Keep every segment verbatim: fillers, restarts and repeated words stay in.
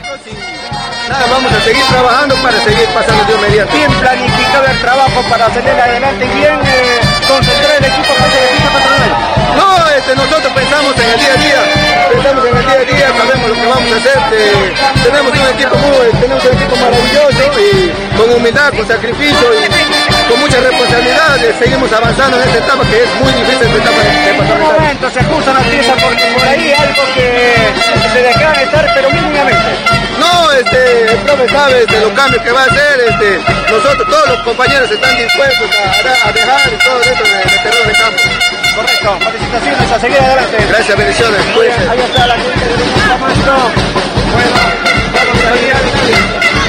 nosotros y nada, vamos a seguir trabajando para seguir pasando Dios mediante. Bien planificado el trabajo para salir adelante, bien eh, concentrar el equipo para el equipo patronal. No, este, nosotros pensamos en el día a día, pensamos en el día a día, sabemos lo que vamos a hacer, eh, tenemos un equipo muy, tenemos un equipo maravilloso y con humildad, con sacrificio y con mucha responsabilidad eh, seguimos avanzando en esta etapa que es muy difícil, esta etapa de En un momento se acusan las piezas porque por ahí algo que se dejan estar, pero mínimamente. No, este, el profe sabe este, los cambios que va a hacer, este, nosotros, todos los compañeros están dispuestos a, a dejar todo esto en el terreno de campo. Correcto, felicitaciones, a seguir adelante. Gracias, bendiciones. Bien, ahí está la gente de Grupo Camacho. Bueno, vamos a ir, dale, dale.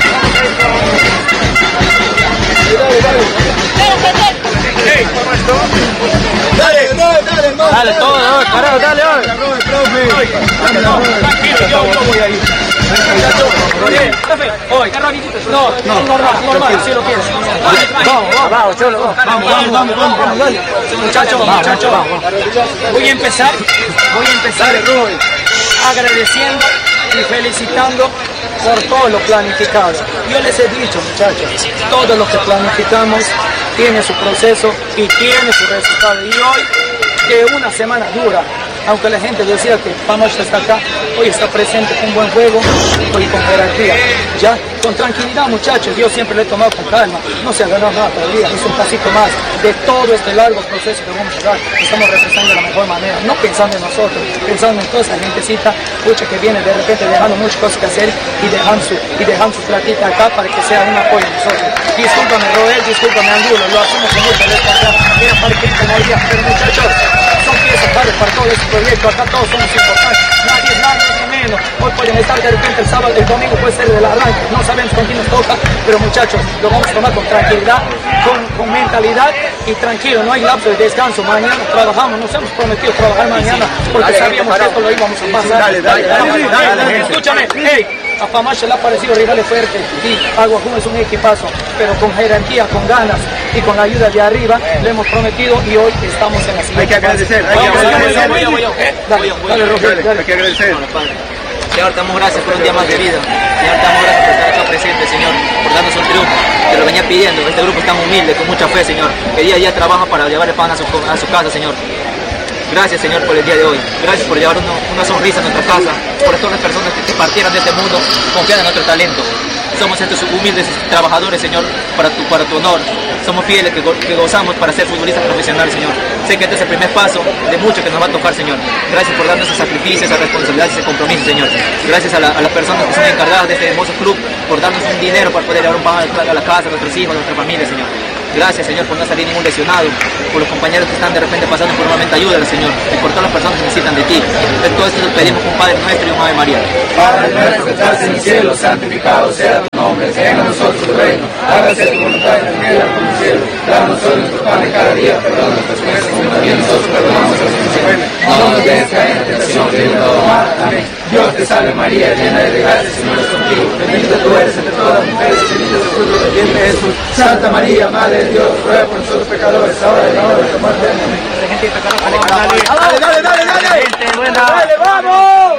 Dale, dale. Hey, ¿cómo esto? Dale, dale, dale, hermano. Dale, todo, dale, carajo, dale, dale. Tranquilo, yo, yo voy ahí. Bien, profe, oye, ¿qué rapidito? No, no, normal, normal, si lo quieres. Vamos, vamos, vamos, cholo, vamos, vamos, vamos, vamos, vamos, dale. Muchachos, muchachos, voy a empezar, voy a empezar agradeciendo y felicitando por todo lo planificado. Yo les he dicho, muchachos, todo lo que planificamos tiene su proceso y tiene su resultado. Y hoy, que una semana dura, aunque la gente decía que Panoche está acá, hoy está presente con buen juego, hoy con jerarquía, ya, con tranquilidad, muchachos. Yo siempre le he tomado con calma, no se ha ganado nada todavía, es un pasito más de todo este largo proceso que vamos a dar. Estamos representando de la mejor manera, no pensando en nosotros, pensando en toda esa gentecita pucha, que viene de repente dejando muchas cosas que hacer y dejando su, y dejando su platita acá para que sea un apoyo a nosotros. Discúlpame, Roel, discúlpame, Angulo, lo hacemos con mucha responsabilidad. Mira, para que comodidad, pero muchachos, son piezas claves para todo este proyecto. Acá todos somos importantes, nadie es más, nadie es menos. Hoy pueden estar de repente el sábado, el domingo puede ser el arranque, no sabemos con quién nos toca, pero muchachos, lo vamos a tomar con tranquilidad, con, con mentalidad y tranquilo, no hay lapso de descanso. Mañana trabajamos, nos hemos prometido trabajar mañana porque dale, sabíamos que esto lo íbamos a pasar. Dale, dale, dale, dale, dale, dale, dale. Escúchame, hey, a Pamacho le ha parecido rivales fuertes, sí, Aguajún es un equipazo, pero con jerarquía, con ganas y con la ayuda de arriba le hemos prometido y hoy estamos en la siguiente. Hay que agradecer, hay que agradecer. Hay que agradecer. Señor, te damos gracias por un día más de vida. Señor, te damos gracias por estar acá presente, Señor, por darnos un triunfo. Te lo venía pidiendo. Este grupo es tan humilde, con mucha fe, Señor, que día a día trabaja para llevar el pan a su, a su casa, Señor. Gracias, Señor, por el día de hoy. Gracias por llevar una, una sonrisa a nuestra casa, por todas las personas que, que partieran de este mundo confiando en nuestro talento. Somos estos humildes trabajadores, Señor, para tu, para tu honor. Somos fieles que, go, que gozamos para ser futbolistas profesionales, Señor. Sé que este es el primer paso de mucho que nos va a tocar, Señor. Gracias por darnos ese sacrificio, esa responsabilidad, ese compromiso, Señor. Gracias a, la, a las personas que son encargadas de este hermoso club por darnos un dinero para poder llevar un pan a la casa, a nuestros hijos, a nuestra familia, Señor. Gracias, Señor, por no salir ningún lesionado, por los compañeros que están de repente pasando por un momento, ayúdale, Señor, y por todas las personas que necesitan de ti. De todo esto te pedimos un Padre nuestro y un Ave María. Padre nuestro que estás en el cielo, santificado sea tu nombre, venga a nosotros tu reino, hágase tu voluntad en la tierra como en el cielo. Danos hoy nuestro pan de cada día, perdona nuestras ofensas como también nosotros perdonamos a los que nos ofenden. No nos dejes caer en la tentación, libre de todo mal. Amén. Dios te salve María, llena de gracia, el Señor es contigo. Bendita tú eres entre todas las mujeres, y bendito es el fruto de tu vientre Jesús. Santa María, Madre de Dios, ruega por nosotros pecadores, ahora y en la hora de nuestra muerte. Amén. Dale, dale, dale, dale. Gente buena. Dale, vamos.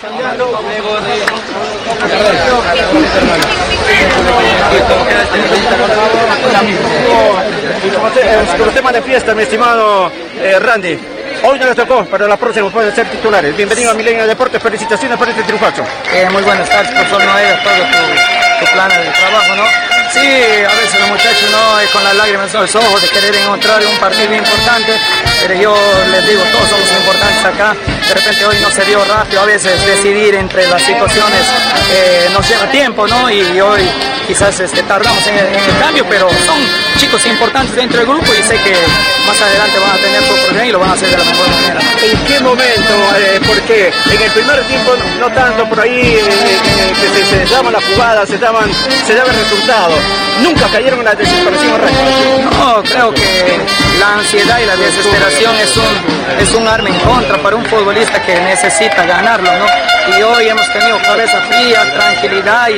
Con tema de fiesta, mi estimado eh, Randy. Hoy no les tocó, pero la próxima pueden ser titulares. Bienvenido a Milenio Deportes, felicitaciones por este triunfazo. Eh, muy buenas tardes, profesor Noel, todo tu, tu plan de trabajo, ¿no? Sí, a veces los muchachos no es con las lágrimas en los ojos de querer encontrar un partido importante, pero yo les digo, todos somos importantes acá. De repente hoy no se dio rápido, a veces decidir entre las situaciones eh, nos lleva tiempo, ¿no? Y hoy quizás este, tardamos en el, en el cambio, pero son chicos importantes dentro del grupo y sé que más adelante van a tener su oportunidad y lo van a hacer de la mejor manera. ¿En qué momento? Eh, porque en el primer tiempo no tanto por ahí eh, eh, que se, se daban las jugadas, se daban, se daba el resultado. Nunca cayeron en la desesperación rápida. No, creo que la ansiedad y la desesperación es un, es un arma en contra para un futbolista que necesita ganarlo, ¿no? Y hoy hemos tenido cabeza fría, tranquilidad y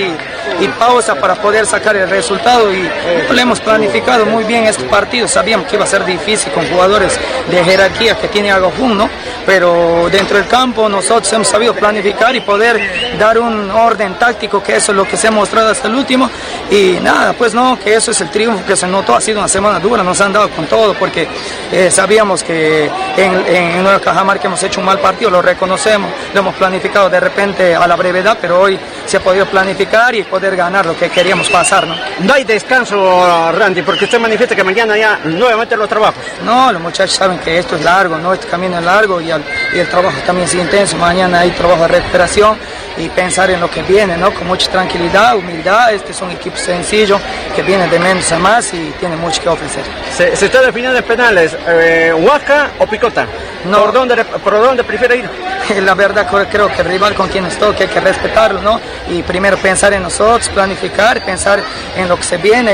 y pausa para poder sacar el resultado, y lo hemos planificado muy bien este partido. Sabíamos que iba a ser difícil con jugadores de jerarquía que tiene Agofún, ¿no? Pero dentro del campo nosotros hemos sabido planificar y poder dar un orden táctico, que eso es lo que se ha mostrado hasta el último, y nada, pues no, que eso es el triunfo que se notó. Ha sido una semana dura, nos han dado con todo, porque eh, sabíamos que en, en Nueva Cajamarca hemos hecho un mal partido, lo reconocemos, lo hemos planificado de repente a la brevedad, pero hoy se ha podido planificar y poder ganar lo que queríamos pasar, ¿no? No hay descanso, Randy, porque usted manifiesta que mañana ya nuevamente los trabajos. No, los muchachos saben que esto es largo, ¿no? Este camino es largo y el, y el trabajo también es intenso. Mañana hay trabajo de recuperación y pensar en lo que viene, ¿no? Con mucha tranquilidad, humildad. Este es un equipo sencillo que viene de menos a más y tiene mucho que ofrecer. Se, se está definiendo en penales, eh, ¿Huasca o Picota? No. ¿Por dónde, ¿Por dónde prefiere ir? La verdad creo que el rival con quien nos toque hay que respetarlo, ¿no? Y primero pensar en nosotros, planificar, pensar en lo que se viene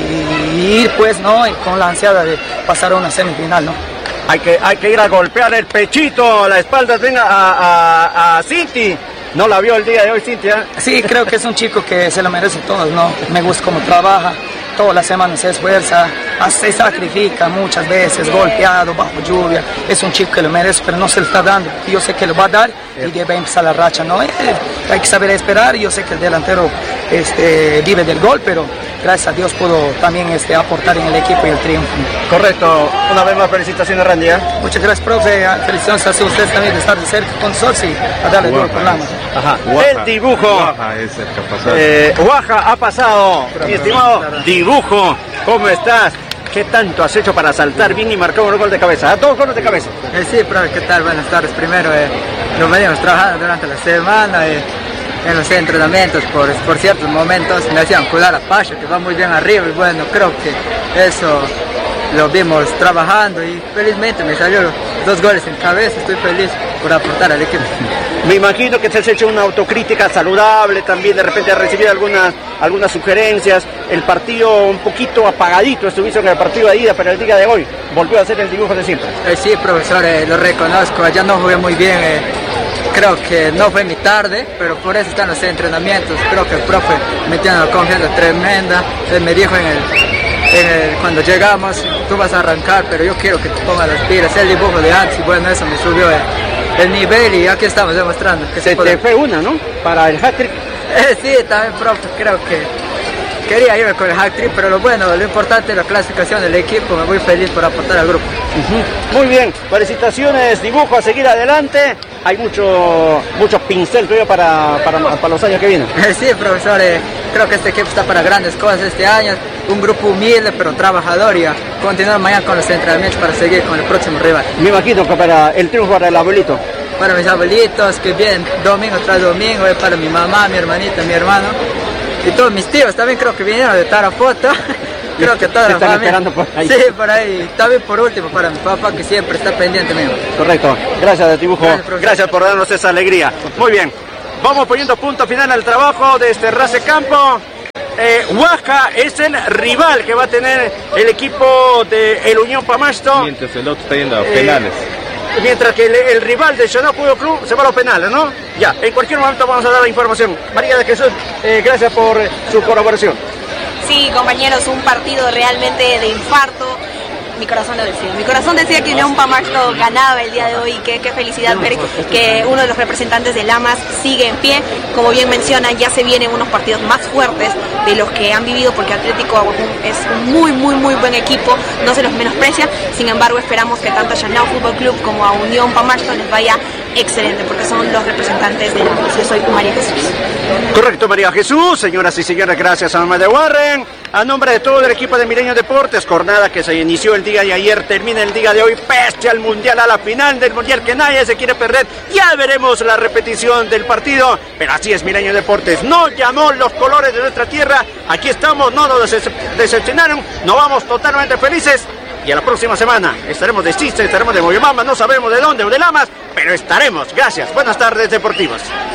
y, y ir pues, ¿no? Y con la ansiada de pasar a una semifinal, ¿no? Hay que, hay que ir a golpear el pechito, la espalda, venga a, a, a Cinti. ¿No la vio el día de hoy, Cintia? Sí, creo que es un chico que se lo merece todo, ¿no? Me gusta cómo trabaja, todas las semanas se esfuerza, se sacrifica muchas veces, golpeado, bajo lluvia. Es un chico que lo merece, pero no se lo está dando. Yo sé que lo va a dar y debe empezar la racha, ¿no? Eh, hay que saber esperar. Yo sé que el delantero este, vive del gol, pero gracias a Dios pudo también este, aportar en el equipo y el triunfo. Correcto. Una vez más, felicitaciones, Randy. ¿eh? Muchas gracias, profe. Felicitaciones a ustedes también de estar de cerca con nosotros y a darle duro con la mano. Ajá. El dibujo. Guaja es el que ha pasado. Eh, Guaja ha pasado. Mi estimado dibujo, ¿cómo estás? ¿Qué tanto has hecho para saltar bien y marcar un gol de cabeza? Dos goles de cabeza. Eh, sí, profe, ¿qué tal? Buenas tardes. Primero, eh, lo venimos trabajando durante la semana, eh, en los entrenamientos, por, por ciertos momentos me hacían cuidar a Pacho, que va muy bien arriba, y bueno, creo que eso lo vimos trabajando y felizmente me salió dos goles en cabeza. Estoy feliz por aportar al equipo. Me imagino que te has hecho una autocrítica saludable, también de repente has recibido algunas, algunas sugerencias. El partido un poquito apagadito estuviste en el partido de ida, pero el día de hoy volvió a hacer el dibujo de siempre. Eh, sí, profesor, eh, lo reconozco, ya no jugué muy bien, eh, creo que no fue mi tarde, pero por eso están los entrenamientos. Creo que el profe me tiene una confianza tremenda. Él me dijo en el, en el, cuando llegamos, tú vas a arrancar, pero yo quiero que te pongas las pilas. El dibujo de antes, y bueno, eso me subió eh, el nivel y aquí estamos demostrando que se, se te fue una, ¿no? Para el hat-trick. Eh, sí, también, profe, creo que quería irme con el hat-trick, pero lo bueno, lo importante es la clasificación del equipo. Me voy feliz por aportar al grupo. Uh-huh. Muy bien, felicitaciones, dibujo, a seguir adelante. Hay mucho mucho pincel todavía para, para, para los años que vienen. Eh, sí, profesor, eh, creo que este equipo está para grandes cosas este año. Un grupo humilde pero trabajador, y a continuar mañana con los entrenamientos para seguir con el próximo rival. Me imagino que para el triunfo para el abuelito. Para mis abuelitos que vienen domingo tras domingo, eh, para mi mamá, mi hermanita, mi hermano y todos mis tíos también creo que vinieron de Tarapoto. Creo que toda la están familia. esperando por ahí. Sí, por ahí. También por último para mi papá, que siempre está pendiente mío. Correcto. Gracias, dibujo. Gracias, Gracias por darnos esa alegría. Muy bien. Vamos poniendo punto final al trabajo de este Race Campo. Eh, Huasca es el rival que va a tener el equipo de el Unión Pamasto. Mientras el otro está yendo a penales. Eh, mientras que el, el rival de Xanadu Fútbol Club se va a los penales, ¿no? Ya, en cualquier momento vamos a dar la información. María de Jesús, eh, gracias por eh, su colaboración. Sí, compañeros, un partido realmente de infarto. Mi corazón lo decía. Mi corazón decía que Unión Pamasto ganaba el día de hoy, y qué, qué felicidad ver que uno de los representantes de Lamas sigue en pie. Como bien mencionan, ya se vienen unos partidos más fuertes de los que han vivido, porque Atlético Aguajún es un muy, muy, muy buen equipo, no se los menosprecia. Sin embargo, esperamos que tanto a Xanadu Fútbol Club como a Unión Pamasto les vaya excelente, porque son los representantes de Lamas. Yo soy María Jesús. Correcto, María Jesús. Señoras y señores, gracias a Mamá de Warren. A nombre de todo el equipo de Milenio Deportes, jornada que se inició el día de ayer, termina el día de hoy, peste al Mundial, a la final del Mundial que nadie se quiere perder. Ya veremos la repetición del partido, pero así es Milenio Deportes. No llamó los colores de nuestra tierra. Aquí estamos, no nos decepcionaron, nos vamos totalmente felices. Y a la próxima semana estaremos de Chiste, estaremos de Moyomamba, no sabemos de dónde o de Lamas, pero estaremos. Gracias, buenas tardes deportivas.